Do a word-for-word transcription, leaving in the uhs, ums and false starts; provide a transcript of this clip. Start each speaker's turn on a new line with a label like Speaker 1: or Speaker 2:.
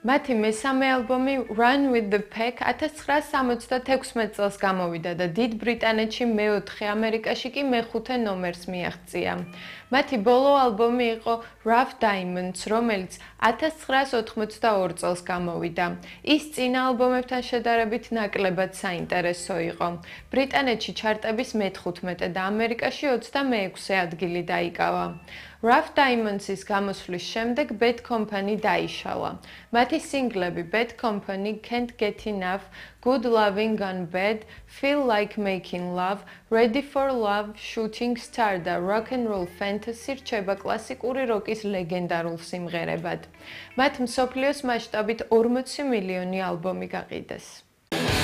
Speaker 1: მათი მესამე ალბომი Run with the Pack ათას ცხრაას სამოცდათექვსმეტ წელს გამოვიდა და დიდ ბრიტანეთში მეოთხე, ამერიკაში კი მეხუთე ნომერს მიაღწია. მათი ბოლო ალბომი იყო Rough Diamonds, რომელიც ათას ცხრაას ოთხმოცდაორ წელს გამოვიდა. ის წინა ალბომებთან შედარებით ნაკლებად საინტერესო იყო. ბრიტანეთში ჩარტების მეთხუთმეტე და ამერიკაში ოცდამეექვსე ადგილი დაიკავა. Rough Diamonds-ის გამოსვლის შემდეგ Bad Company დაიშალა. მათი სინგლები Bad Company, Can't Get Enough, Good Loving Gone Bad, Feel Like Making Love, Ready for Love, Shooting Star და Rock and Roll Fantasy რჩება კლასიკური როკის ლეგენდარულ სიმღერებად. მათ მსოფლიოს მასშტაბით ორმოცი მილიონი ალბომი გაყიდეს.